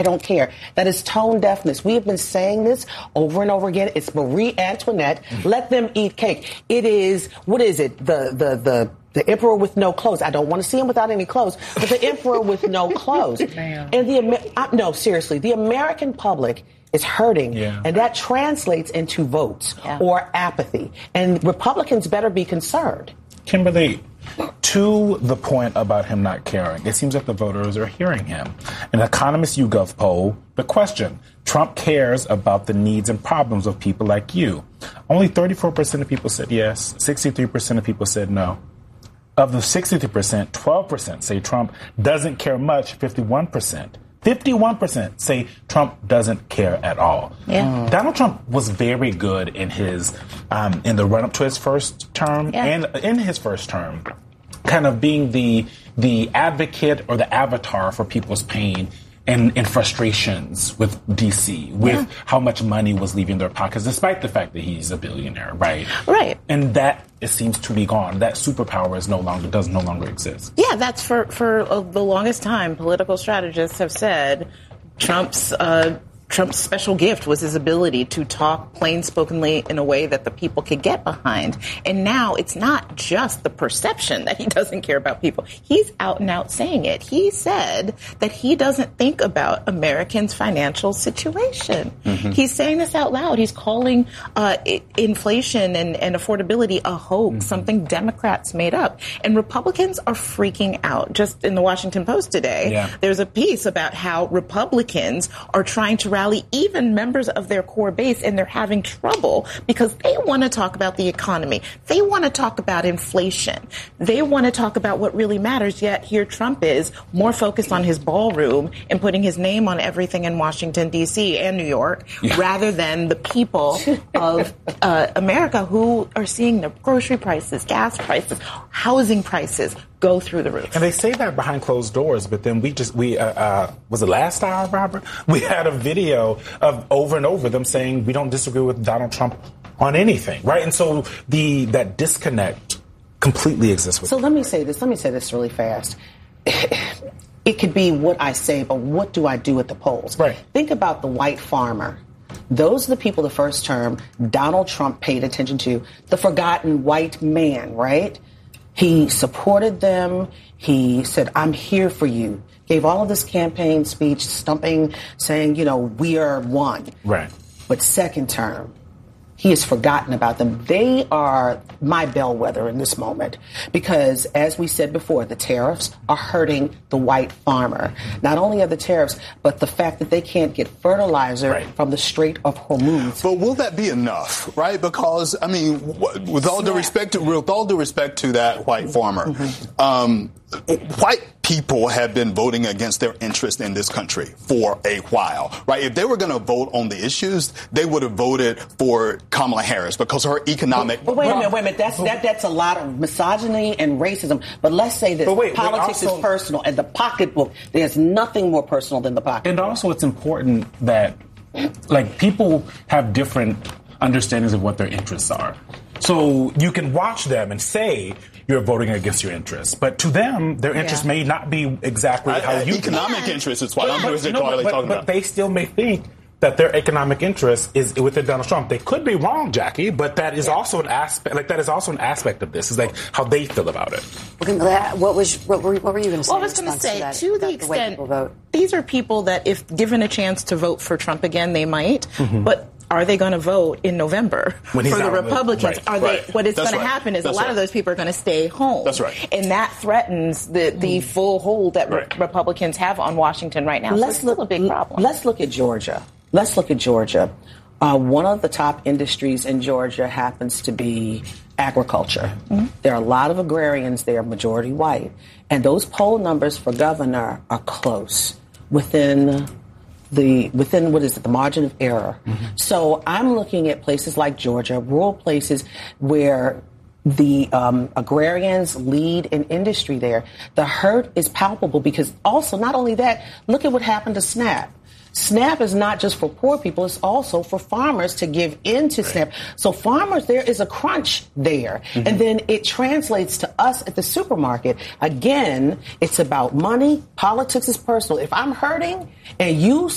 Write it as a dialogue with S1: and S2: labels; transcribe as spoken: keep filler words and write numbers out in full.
S1: don't care. That is tone deafness. We have been saying this over and over again. It's Marie Antoinette. Let them eat cake. It is, what is it? The, the, the, the emperor with no clothes. I don't want to see him without any clothes, but the emperor with no clothes. And the, uh, no, seriously, the American public is hurting, yeah. and that translates into votes yeah. or apathy. And Republicans better be concerned.
S2: Kimberly, to the point about him not caring, it seems like the voters are hearing him. An Economist YouGov poll, the question, Trump cares about the needs and problems of people like you. Only thirty-four percent of people said yes, sixty-three percent of people said no. Of the sixty-three percent, twelve percent say Trump doesn't care much, fifty-one percent. fifty-one percent say Trump doesn't care at all. Yeah. Mm. Donald Trump was very good in his um, in the run-up to his first term yeah. and in his first term, kind of being the the advocate or the avatar for people's pain and, and frustrations with D C, with yeah. how much money was leaving their pockets, despite the fact that he's a billionaire, right?
S3: Right.
S2: And that, it seems to be gone. That superpower is no longer, does no longer exist.
S3: Yeah, that's for, for uh, the longest time, political strategists have said Trump's, uh, Trump's special gift was his ability to talk plain-spokenly in a way that the people could get behind. And now it's not just the perception that he doesn't care about people. He's out and out saying it. He said that he doesn't think about Americans' financial situation. Mm-hmm. He's saying this out loud. He's calling uh, I- inflation and, and affordability a hoax, mm-hmm. something Democrats made up. And Republicans are freaking out. Just in the Washington Post today, yeah. there's a piece about how Republicans are trying to rally even members of their core base, and they're having trouble because they want to talk about the economy. They want to talk about inflation. They want to talk about what really matters, yet here Trump is more focused on his ballroom and putting his name on everything in Washington, D C and New York, yeah. rather than the people of uh, America who are seeing their grocery prices, gas prices, housing prices go through the roof.
S2: And they say that behind closed doors, but then we just, we, uh, uh, was it last hour, Robert? We had a video of over and over them saying we don't disagree with Donald Trump on anything, right? And so the, that disconnect completely exists with
S1: So
S2: them.
S1: let me say this, let me say this really fast. It could be what I say, but what do I do at the polls?
S2: Right.
S1: Think about the white farmer. Those are the people the first term Donald Trump paid attention to, the forgotten white man, right? He supported them. He said, I'm here for you. Gave all of this campaign speech, stumping, saying, you know, we are one.
S2: Right.
S1: But second term, he has forgotten about them. They are my bellwether in this moment because, as we said before, the tariffs are hurting the white farmer. Not only are the tariffs, but the fact that they can't get fertilizer right. from the Strait of Hormuz.
S4: But will that be enough, right? Because, I mean, with all due respect to, with all due respect to that white farmer, mm-hmm. um, white people have been voting against their interest in this country for a while, right? If they were going to vote on the issues, they would have voted for Kamala Harris because her economic...
S1: But, but wait a minute, wait a minute. That's, that, that's a lot of misogyny and racism. But let's say that wait, politics also, is personal, and the pocketbook, there's nothing more personal than the pocketbook.
S2: And also it's important that, like, people have different understandings of what their interests are. So you can watch them and say you're voting against your interests, but to them, their interests yeah. may not be exactly I, how
S4: I,
S2: you
S4: economic
S2: think.
S4: interests is what
S2: but,
S4: I'm
S2: but,
S4: talking
S2: no, but,
S4: about.
S2: But they still may think that their economic interest is within Donald Trump. They could be wrong, Jackie, but that is yeah. also an aspect. Like that is also an aspect of this. Is like how they feel about it.
S5: Okay, what was what were, what were you going to say?
S3: Well, I was going to say to, that, to the extent the these are people that, if given a chance to vote for Trump again, they might, mm-hmm. but. Are they going to vote in November for the Republicans?
S2: Right,
S3: are they?
S4: Right.
S3: What is going
S4: right.
S3: to happen is
S4: That's
S3: a lot
S4: right.
S3: of those people are going to stay home.
S4: That's right.
S3: And that threatens the, the mm. full hold that right. re- Republicans have on Washington right now.
S1: Let's
S3: so it's
S1: look,
S3: still a big problem.
S1: Let's look at Georgia. Let's look at Georgia. Uh, one of the top industries in Georgia happens to be agriculture. Mm-hmm. There are a lot of agrarians there, majority white. And those poll numbers for governor are close, within... The within what is it the margin of error. Mm-hmm. So I'm looking at places like Georgia, rural places where the um, agrarians lead in industry there. The hurt is palpable because also not only that, look at what happened to SNAP. SNAP is not just for poor people, it's also for farmers to give into right. SNAP. So farmers, there is a crunch there. Mm-hmm. And then it translates to us at the supermarket. Again, it's about money. Politics is personal. If I'm hurting and you